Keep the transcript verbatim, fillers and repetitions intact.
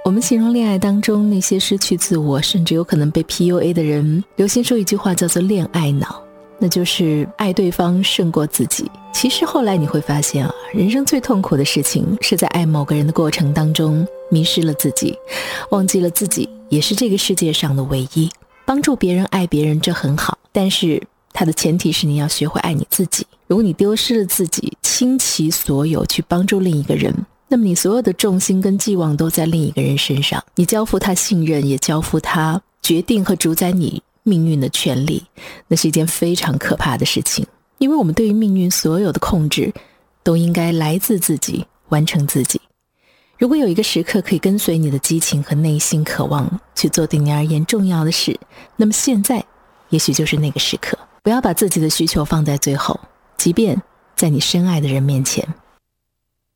我们形容恋爱当中那些失去自我甚至有可能被 P U A 的人，流行说一句话叫做恋爱脑，那就是爱对方胜过自己。其实后来你会发现啊，人生最痛苦的事情是在爱某个人的过程当中迷失了自己，忘记了自己也是这个世界上的唯一。帮助别人爱别人这很好，但是它的前提是你要学会爱你自己。如果你丢失了自己，倾其所有去帮助另一个人，那么你所有的重心跟寄望都在另一个人身上，你交付他信任，也交付他决定和主宰你命运的权利，那是一件非常可怕的事情。因为我们对于命运所有的控制都应该来自自己，完成自己。如果有一个时刻可以跟随你的激情和内心渴望去做对你而言重要的事，那么现在也许就是那个时刻。不要把自己的需求放在最后，即便在你深爱的人面前。